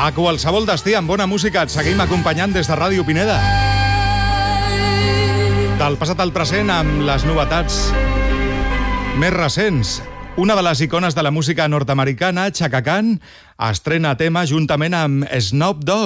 A qualsevol destí amb bona música et seguim acompanyant des de Ràdio Pineda. Del passat al present amb les novetats més recents. Una de les icones de la música nord-americana, Chaka Khan, estrena tema juntament amb Snoop Dogg.